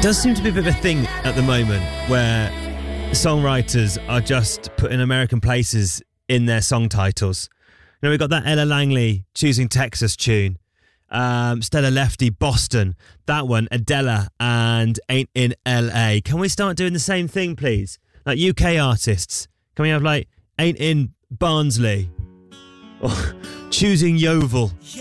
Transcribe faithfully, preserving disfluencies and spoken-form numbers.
Does seem to be a bit of a thing at the moment where songwriters are just putting American places in their song titles. You know, we've got that Ella Langley Choosing Texas tune, um, Stella Lefty, Boston, that one, Adela and Ain't in L A. Can we start doing the same thing, please? Like U K artists, can we have like Ain't in Barnsley or Choosing Yeovil?